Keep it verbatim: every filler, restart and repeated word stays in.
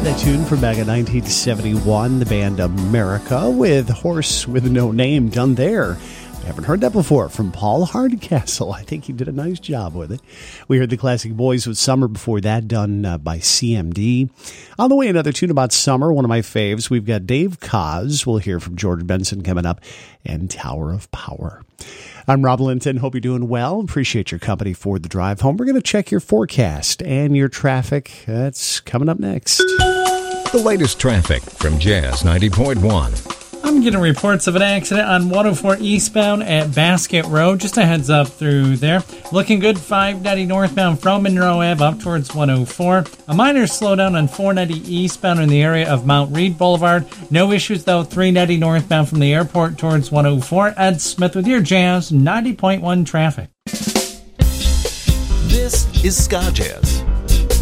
That tune from back in nineteen seventy-one, the band America with Horse with No Name, done there. I haven't heard that before from Paul Hardcastle. I think he did a nice job with it. We heard the classic Boys with Summer before that, done uh, by C M D. On the way, another tune about summer, one of my faves. We've got Dave Koz. We'll hear from George Benson coming up, and Tower of Power. I'm Rob Linton. Hope you're doing well. Appreciate your company for the drive home. We're going to check your forecast and your traffic. That's coming up next. The latest traffic from Jazz ninety point one. I'm getting reports of an accident on one oh four eastbound at Basket Road. Just a heads up through there. Looking good, five ninety northbound from Monroe Ave up towards one oh four. A minor slowdown on four ninety eastbound in the area of Mount Read Boulevard. No issues, though, three ninety northbound from the airport towards one oh four. Ed Smith with your Jazz ninety point one traffic. This is Ska Jazz